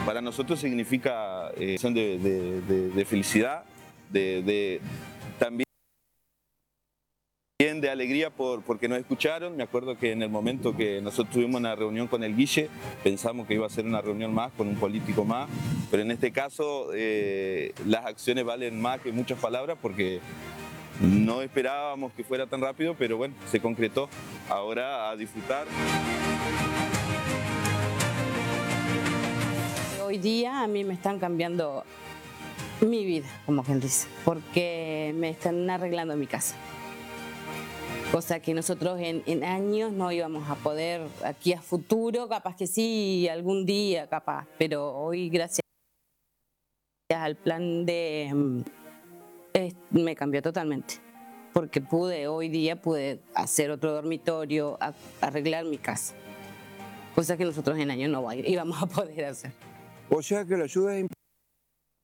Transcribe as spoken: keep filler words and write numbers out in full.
para nosotros significa eh, de, de, de, de felicidad, de, de también de alegría por, porque nos escucharon. Me acuerdo que en el momento que nosotros tuvimos una reunión con el Guille, pensamos que iba a ser una reunión más con un político más, pero en este caso eh, las acciones valen más que muchas palabras porque no esperábamos que fuera tan rápido, pero bueno, se concretó. Ahora a disfrutar. Hoy día a mí me están cambiando mi vida, como quien dice, porque me están arreglando mi casa. Cosa que nosotros en, en años no íbamos a poder, aquí a futuro, capaz que sí, algún día capaz, pero hoy gracias al plan de... Eh, me cambió totalmente, porque pude, hoy día pude hacer otro dormitorio, a, arreglar mi casa, cosa que nosotros en años no íbamos a poder hacer. O sea que la ayuda es importante.